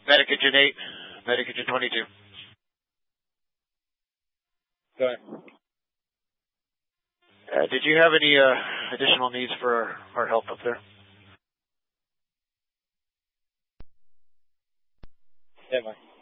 Medicagen 8, Medicagen 22. Go ahead. Did you have any additional needs for our help up there? Yeah, Mike.